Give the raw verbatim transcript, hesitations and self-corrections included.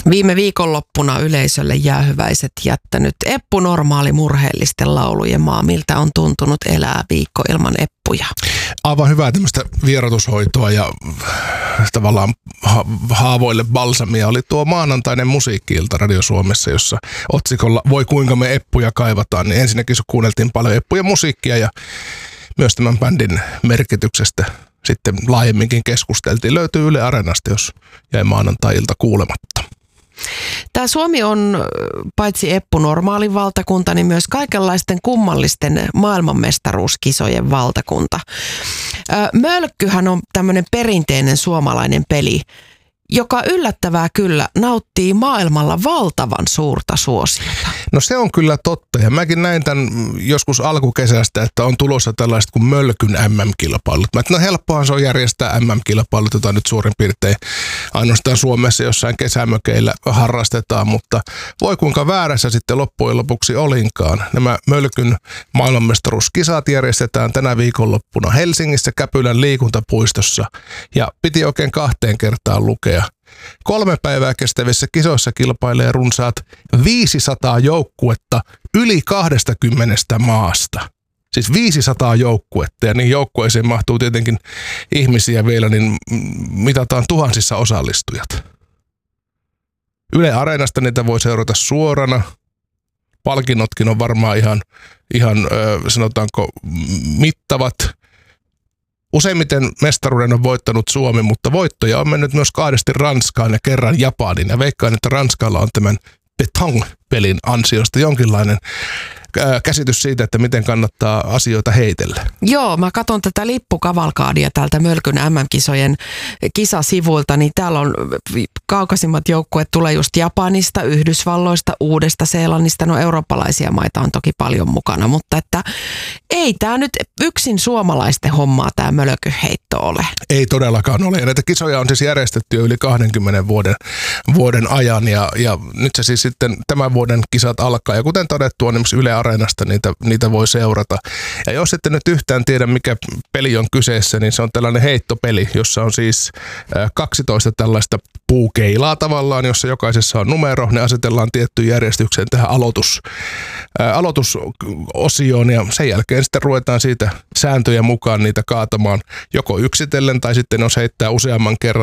Viime viikonloppuna yleisölle jäähyväiset jättänyt Eppu Normaali murheellisten laulujen maa. Miltä on tuntunut elää viikko ilman Eppuja? Aivan hyvää tämmöistä vierotushoitoa ja tavallaan ha- haavoille balsamia oli tuo maanantainen musiikki-ilta Radio Suomessa, jossa otsikolla Voi kuinka me Eppuja kaivataan. Niin ensinnäkin kuunneltiin paljon Eppuja musiikkia ja myös tämän bändin merkityksestä sitten laajemminkin keskusteltiin. Löytyy Yle Areenasta, jos jäi maanantai-ilta kuulematta. Tämä Suomi on paitsi Eppu Normaalin valtakunta, niin myös kaikenlaisten kummallisten maailmanmestaruuskisojen valtakunta. Mölkkyhän on tämmöinen perinteinen suomalainen peli, joka yllättävää kyllä nauttii maailmalla valtavan suurta suosiota. No se on kyllä totta, ja mäkin näin tämän joskus alkukesästä, että on tulossa tällaiset kuin Mölkyn M M-kilpailut. Mä että no helppohan se on järjestää M M-kilpailut, jota nyt suurin piirtein ainoastaan Suomessa jossain kesämökeillä harrastetaan, mutta voi kuinka väärässä sitten loppujen lopuksi olinkaan. Nämä Mölkyn maailmanmestaruuskisat järjestetään tänä viikonloppuna Helsingissä Käpylän liikuntapuistossa, ja piti oikein kahteen kertaan lukea. Kolme päivää kestävissä kisoissa kilpailee runsaat viisisataa joukkuetta yli kaksikymmentä maasta. Siis viisisataa joukkuetta, ja niin joukkueisiin mahtuu tietenkin ihmisiä vielä, niin mitataan tuhansissa osallistujat. Yle Areenasta niitä voi seurata suorana. Palkinnotkin on varmaan ihan, ihan sanotaanko mittavat. Useimmiten mestaruuden on voittanut Suomi, mutta voittoja on mennyt myös kahdesti Ranskaan ja kerran Japaniin. Ja veikkaan, että Ranskalla on tämän Pétanque-pelin ansiosta jonkinlainen käsitys siitä, että miten kannattaa asioita heitellä. Joo, mä katson tätä lippukavalkaadia täältä Mölkyn M M-kisojen kisasivuilta, niin täällä on kaukaisimmat joukkueet tulee just Japanista, Yhdysvalloista, Uudesta-Seelannista, no eurooppalaisia maita on toki paljon mukana, mutta että ei tämä nyt yksin suomalaisten hommaa tämä mölkyheitto ole. Ei todellakaan ole, ja näitä kisoja on siis järjestetty jo yli kahdenkymmenen vuoden, vuoden ajan, ja, ja nyt se siis sitten tämän vuoden kisat alkaa, ja kuten todettu on esimerkiksi Yle Areenasta niitä, niitä voi seurata. Ja jos ette nyt yhtään tiedä, mikä peli on kyseessä, niin se on tällainen heittopeli, jossa on siis kaksitoista tällaista puukeilaa tavallaan, jossa jokaisessa on numero. Ne asetellaan tiettyyn järjestykseen tähän aloitus, ää, aloitusosioon, ja sen jälkeen sitten ruvetaan siitä sääntöjä mukaan niitä kaatamaan joko yksitellen tai sitten jos heittää useamman kerran,